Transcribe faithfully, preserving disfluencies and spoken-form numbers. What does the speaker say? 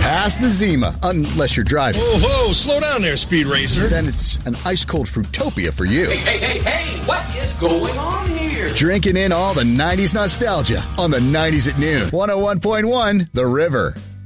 past the Zima, unless you're driving. Whoa, whoa, slow down there, Speed Racer. Then it's an ice-cold Fruitopia for you. Hey, hey, hey, hey, what is going on here? Drinking in all the nineties nostalgia on the nineties at noon. one oh one point one The River.